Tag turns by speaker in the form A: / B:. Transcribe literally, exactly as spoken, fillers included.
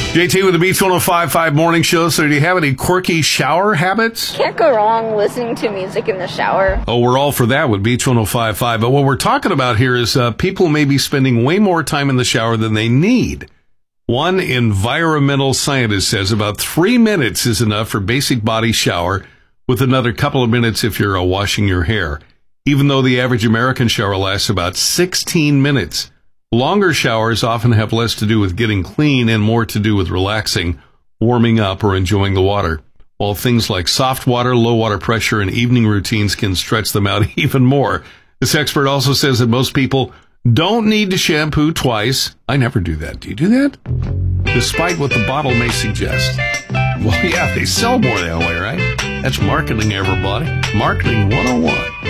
A: J T with the Beach one oh five point five Morning Show. So do you have any quirky shower habits?
B: Can't go wrong listening to music in the shower.
A: Oh, we're all for that with Beach one oh five point five. But what we're talking about here is uh, people may be spending way more time in the shower than they need. One environmental scientist says about three minutes is enough for basic body shower, with another couple of minutes if you're uh, washing your hair. Even though the average American shower lasts about sixteen minutes. Longer showers often have less to do with getting clean and more to do with relaxing, warming up, or enjoying the water, while things like soft water, low water pressure, and evening routines can stretch them out even more. This expert also says that most people don't need to shampoo twice. I never do that. Do you do that? Despite what the bottle may suggest. Well, yeah, they sell more that way, right? That's marketing, everybody. Marketing one oh one.